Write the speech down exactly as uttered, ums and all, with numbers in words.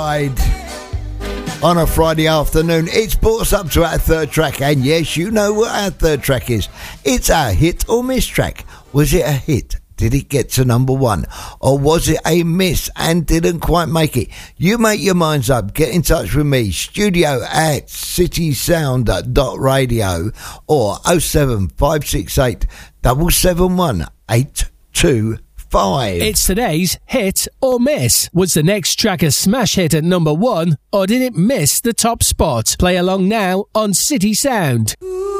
On a Friday afternoon, it's brought us up to our third track, and yes, you know what our third track is. It's our hit or miss track. Was it a hit? Did it get to number one? Or was it a miss and didn't quite make it? You make your minds up. Get in touch with me. Studio at citysound dot radio or oh seven five six eight seven seven one eight two five. It's today's hit or miss. Was the next track a smash hit at number one, or did it miss the top spot? Play along now on City Sound. Ooh.